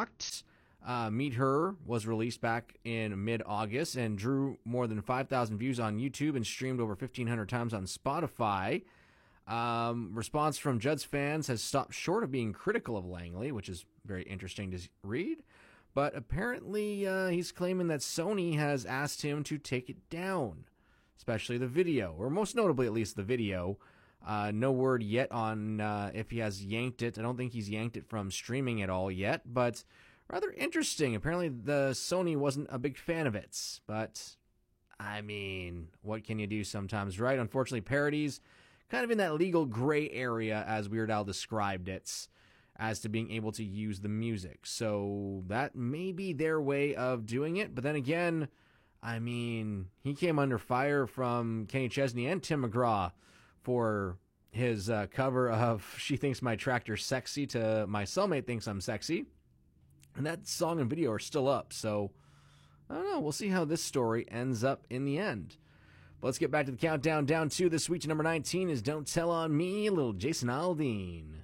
shocked. Meet Her was released back in mid-August and drew more than 5,000 views on YouTube and streamed over 1,500 times on Spotify. Response from Judd's fans has stopped short of being critical of Langley, which is very interesting to read. But apparently he's claiming that Sony has asked him to take it down, especially the video, or most notably at least the video. No word yet on if he has yanked it. I don't think he's yanked it from streaming at all yet, but rather interesting. Apparently the Sony wasn't a big fan of it, but I mean, what can you do sometimes, right? Unfortunately, parodies kind of in that legal gray area as Weird Al described it, as to being able to use the music. So that may be their way of doing it, but then again, I mean, he came under fire from Kenny Chesney and Tim McGraw for his cover of She Thinks My Tractor's Sexy to My Cellmate Thinks I'm Sexy. And that song and video are still up, so I don't know. We'll see how this story ends up in the end. But let's get back to the countdown. Down 2 this week to number 19 is Don't Tell On Me, little Jason Aldean.